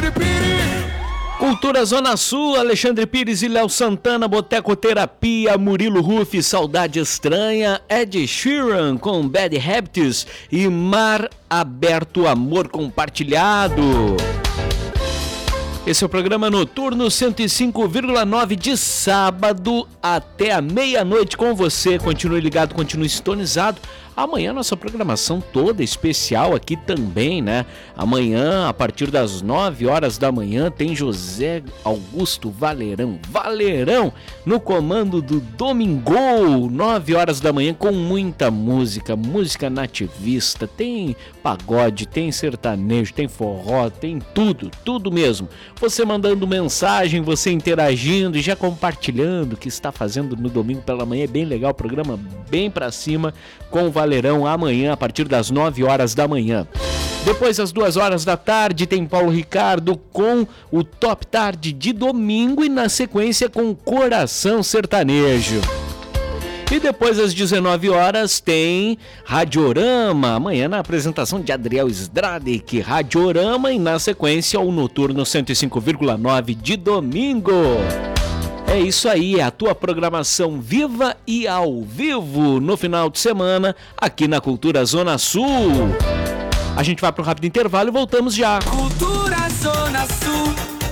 Alexandre Pires. Cultura Zona Sul, Alexandre Pires e Léo Santana, Boteco Terapia, Murilo Ruff, Saudade Estranha, Ed Sheeran com Bad Habits e Mar Aberto, Amor Compartilhado. Esse é o programa Noturno 105,9 de sábado até a meia-noite com você. Continue ligado, continue sintonizado. Amanhã nossa programação toda especial aqui também, né? Amanhã, a partir das 9 horas da manhã, tem José Augusto Valerão no comando do Domingol, 9 horas da manhã, com muita música nativista, tem pagode, tem sertanejo, tem forró, tem tudo mesmo. Você mandando mensagem, você interagindo e já compartilhando o que está fazendo no domingo pela manhã, é bem legal, programa bem pra cima com o Valerão amanhã a partir das 9 horas da manhã. Depois às 2 horas da tarde tem Paulo Ricardo com o Top Tarde de domingo e na sequência com Coração Sertanejo. E depois às 19 horas tem Radiorama, amanhã na apresentação de Adriel Sdradic, Radiorama e na sequência o Noturno 105,9 de domingo. É isso aí, é a tua programação viva e ao vivo no final de semana aqui na Cultura Zona Sul. A gente vai para um rápido intervalo e voltamos já. Cultura Zona Sul.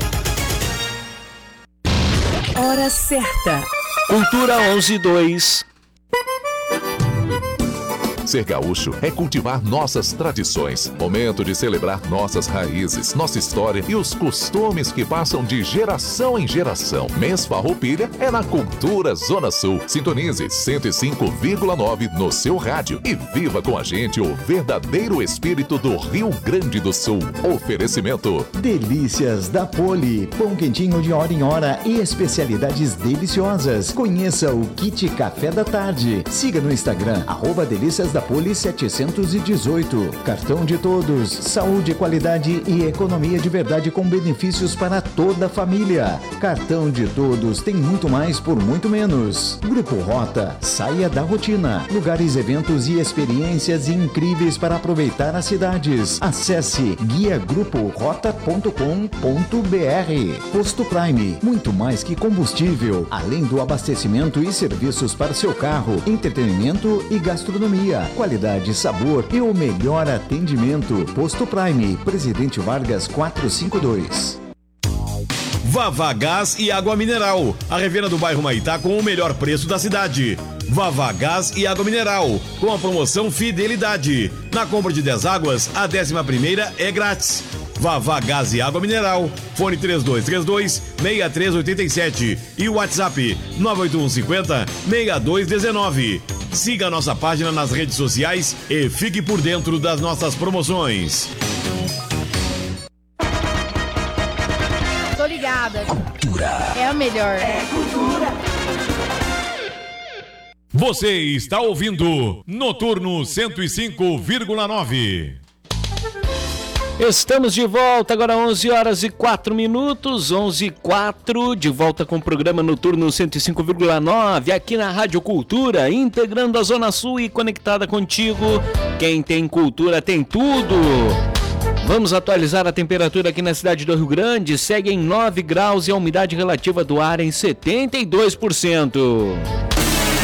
Hora certa. Cultura 11:02. Ser gaúcho é cultivar nossas tradições. Momento de celebrar nossas raízes, nossa história e os costumes que passam de geração em geração. Mês Farroupilha é na Cultura Zona Sul. Sintonize 105,9 no seu rádio e viva com a gente o verdadeiro espírito do Rio Grande do Sul. Oferecimento: Delícias da Poli, pão quentinho de hora em hora e especialidades deliciosas. Conheça o Kit Café da Tarde. Siga no Instagram, @Delícias da Poli 718. Cartão de Todos, saúde, qualidade e economia de verdade com benefícios para toda a família. Cartão de Todos tem muito mais por muito menos. Grupo Rota, saia da rotina. Lugares, eventos e experiências incríveis para aproveitar as cidades. Acesse guiagruporota.com.br. Posto Prime, muito mais que combustível, além do abastecimento e serviços para seu carro, entretenimento e gastronomia. Qualidade, sabor e o melhor atendimento. Posto Prime, Presidente Vargas 452. Vavá Gás e Água Mineral, a revenda do bairro Maitá com o melhor preço da cidade. Vavá Gás e Água Mineral, com a promoção Fidelidade. Na compra de 10 águas, a 11ª é grátis. Vavá Gás e Água Mineral, fone 3232-6387 e o WhatsApp 98150-6219. Siga a nossa página nas redes sociais e fique por dentro das nossas promoções. Tô ligada. Cultura. É a melhor. É cultura. Você está ouvindo Noturno 105,9. Estamos de volta, agora 11 horas e 4 minutos, 11h04, de volta com o programa Noturno 105,9, aqui na Rádio Cultura, integrando a Zona Sul e conectada contigo. Quem tem cultura tem tudo. Vamos atualizar a temperatura aqui na cidade do Rio Grande, segue em 9 graus e a umidade relativa do ar em 72%.